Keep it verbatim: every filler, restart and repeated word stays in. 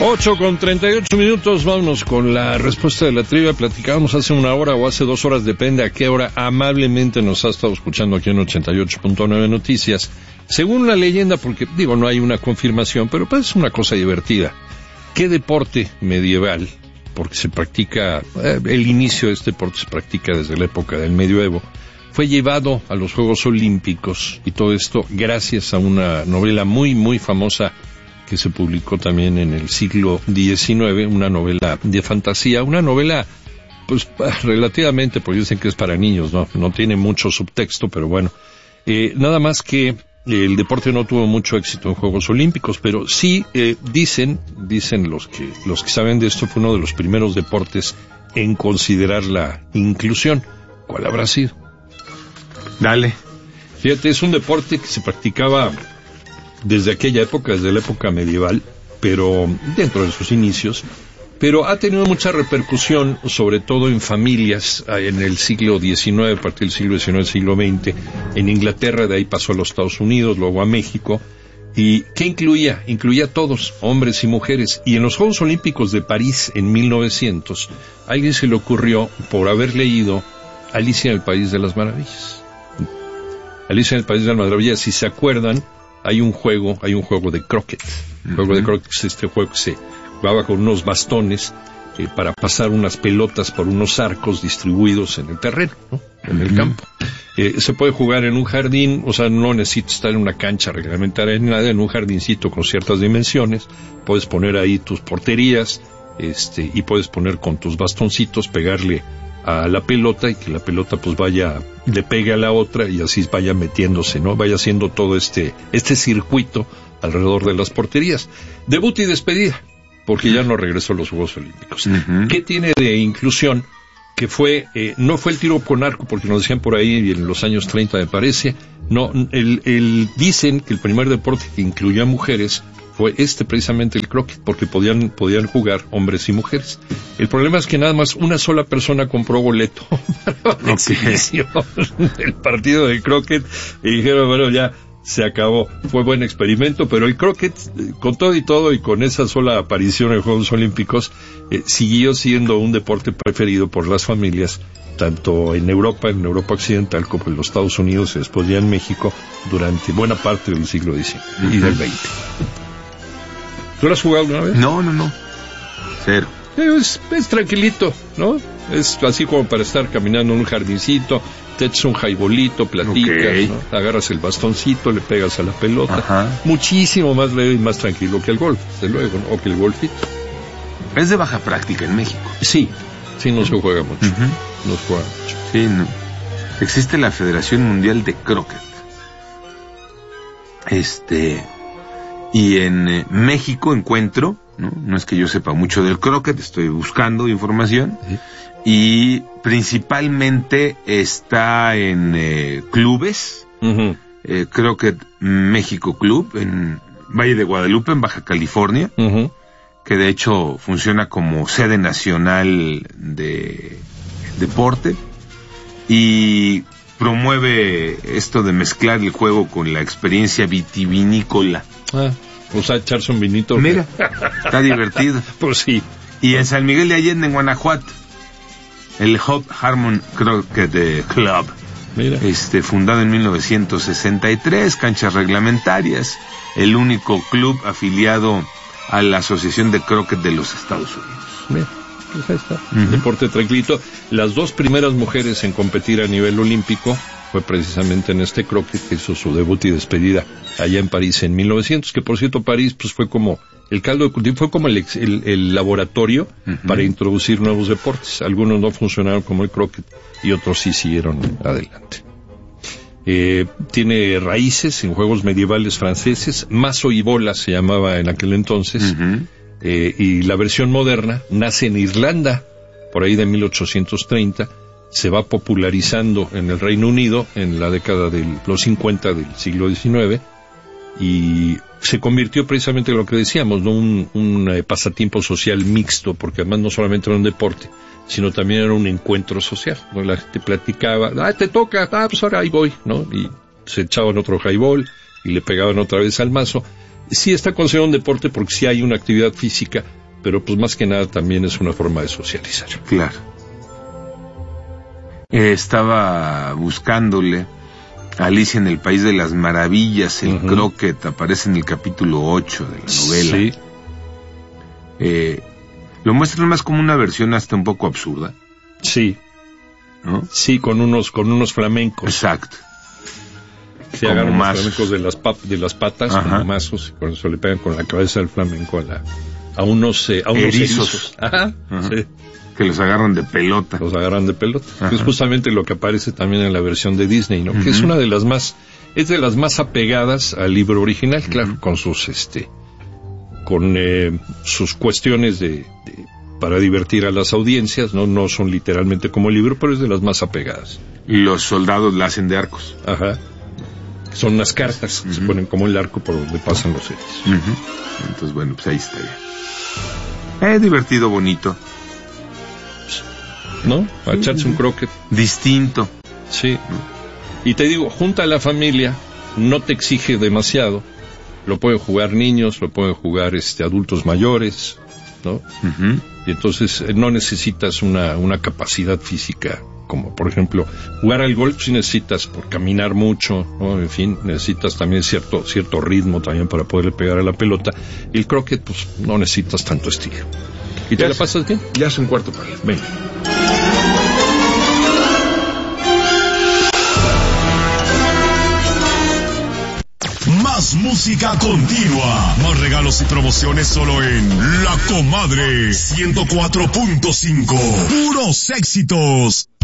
ocho con treinta y ocho minutos, vámonos con la respuesta de la trivia. Platicábamos hace una hora o hace dos horas, depende a qué hora amablemente nos ha estado escuchando aquí en ochenta y ocho punto nueve Noticias. Según la leyenda, porque digo, no hay una confirmación, pero pues es una cosa divertida. ¿Qué deporte medieval, porque se practica, eh, el inicio de este deporte se practica desde la época del medioevo, fue llevado a los Juegos Olímpicos, y todo esto gracias a una novela muy, muy famosa que se publicó también en el siglo diecinueve, una novela de fantasía, una novela, pues, relativamente, porque dicen que es para niños, ¿no? No tiene mucho subtexto, pero bueno. Eh, nada más que el deporte no tuvo mucho éxito en Juegos Olímpicos, pero sí, eh, dicen, dicen los que, los que saben de esto, fue uno de los primeros deportes en considerar la inclusión. ¿Cuál habrá sido? Dale. Fíjate, es un deporte que se practicaba desde aquella época, desde la época medieval, pero dentro de sus inicios, pero ha tenido mucha repercusión, sobre todo en familias, en el siglo diecinueve, a partir del siglo diecinueve, siglo veinte, en Inglaterra, de ahí pasó a los Estados Unidos, luego a México. ¿Y qué incluía? Incluía a todos, hombres y mujeres. Y en los Juegos Olímpicos de París, en mil novecientos, a alguien se le ocurrió, por haber leído Alicia en el País de las Maravillas. Alicia en el País de las Maravillas, si se acuerdan, hay un juego, hay un juego de croquet. El juego uh-huh. de croquet es este juego que se jugaba con unos bastones eh, para pasar unas pelotas por unos arcos distribuidos en el terreno, ¿no? En uh-huh. el campo. Eh, se puede jugar en un jardín, o sea, no necesitas estar en una cancha reglamentaria ni nada, en un jardincito con ciertas dimensiones. Puedes poner ahí tus porterías, este, y puedes poner con tus bastoncitos, pegarle a la pelota y que la pelota pues vaya, le pegue a la otra y así vaya metiéndose, ¿no? Vaya haciendo todo este, este circuito alrededor de las porterías. Debut y despedida, porque ya no regresó a los Juegos Olímpicos. Uh-huh. ¿Qué tiene de inclusión? Que fue, eh, no fue el tiro con arco, porque nos decían por ahí en los años treinta me parece, no, el, el, dicen que el primer deporte que incluyó a mujeres fue este, precisamente el croquet, porque podían, podían jugar hombres y mujeres. El problema es que nada más una sola persona compró boleto para la exhibición del partido de croquet, y dijeron, bueno, ya se acabó. Fue buen experimento, pero el croquet, con todo y todo, y con esa sola aparición en Juegos Olímpicos, eh, siguió siendo un deporte preferido por las familias, tanto en Europa, en Europa Occidental, como en los Estados Unidos y después ya en México, durante buena parte del siglo diecinueve uh-huh. y del veinte. ¿Tú lo has jugado alguna vez? No, no, no. Cero. Es, es tranquilito, ¿no? Es así como para estar caminando en un jardincito, te echas un jaibolito, platicas, okay. ¿no? Agarras el bastoncito, le pegas a la pelota. Ajá. Muchísimo más leve y más tranquilo que el golf, desde luego, ¿no? O que el golfito. Es de baja práctica en México. Sí, sí, no se juega mucho. Uh-huh. No se juega mucho. Sí, no. Existe la Federación Mundial de Croquet. Este... Y en eh, México encuentro, ¿no? No es que yo sepa mucho del croquet, estoy buscando información, ¿sí? Y principalmente está en eh, clubes, uh-huh. eh, Croquet México Club, en Valle de Guadalupe, en Baja California, uh-huh. que de hecho funciona como sede nacional de deporte, y promueve esto de mezclar el juego con la experiencia vitivinícola. Ah, o sea, echarse un vinito. Mira, está divertido. Pues sí. Y en San Miguel de Allende, en Guanajuato, el Hop Harmon Croquet Club. Mira. Este, fundado en mil novecientos sesenta y tres, canchas reglamentarias, el único club afiliado a la Asociación de Croquet de los Estados Unidos. Mira. Pues ahí está, uh-huh. Deporte tranquilito. Las dos primeras mujeres en competir a nivel olímpico fue precisamente en este croquet, que hizo su debut y despedida allá en París en mil novecientos, que por cierto París pues fue como el caldo de cultivo, fue como el, el, el laboratorio uh-huh. para introducir nuevos deportes. Algunos no funcionaron como el croquet y otros sí siguieron adelante. Eh, tiene raíces en juegos medievales franceses, mazo y bola se llamaba en aquel entonces. Uh-huh. Eh, y la versión moderna nace en Irlanda, por ahí de mil ochocientos treinta, se va popularizando en el Reino Unido en la década de los cincuenta del siglo diecinueve, y se convirtió precisamente en lo que decíamos, ¿no? Un, un eh, pasatiempo social mixto, porque además no solamente era un deporte, sino también era un encuentro social, ¿no? La gente platicaba, ah, te toca, ah, pues ahora ahí voy, ¿no? Y se echaban otro highball y le pegaban otra vez al mazo. sí está considerado un deporte porque sí hay una actividad física, pero pues más que nada también es una forma de socializar. Claro. Eh, estaba buscándole Alicia en el País de las Maravillas, el uh-huh. croquet, aparece en el capítulo ocho de la novela. Sí. Eh, lo muestran más como una versión hasta un poco absurda. Sí. ¿No? Sí, con unos con unos flamencos. Exacto. Se agarran los flamencos de las, pap- de las patas, ajá. como mazos, y con eso le pegan con la cabeza del flamenco a, la, a unos, eh, a unos erizos. erizos. Ajá, ajá. Sí. Que los agarran de pelota. Los agarran de pelota. Ajá. Es justamente lo que aparece también en la versión de Disney, ¿no? Uh-huh. Que es una de las más, es de las más apegadas al libro original, uh-huh. claro, con sus, este, con eh, sus cuestiones de, de, para divertir a las audiencias, ¿no? No son literalmente como el libro, pero es de las más apegadas. Y los soldados la hacen de arcos. Ajá. Son unas cartas que uh-huh. se ponen como el arco por donde pasan los seres. Uh-huh. Entonces, bueno, pues ahí está ya. Es divertido, bonito. ¿No? A sí, echarse un croquet. Distinto. Sí. ¿No? Y te digo, junta a la familia, no te exige demasiado. Lo pueden jugar niños, lo pueden jugar este adultos mayores, ¿no? Uh-huh. Y entonces no necesitas una, una capacidad física, como por ejemplo, jugar al golf si necesitas por caminar mucho, ¿no? En fin, necesitas también cierto, cierto ritmo también para poderle pegar a la pelota. Y el croquet, pues, no necesitas tanto estilo. ¿Y te ya la sé. pasas bien? Ya es un cuarto para él. Venga. Más música continua, más regalos y promociones solo en La Comadre ciento cuatro punto cinco. Puros éxitos.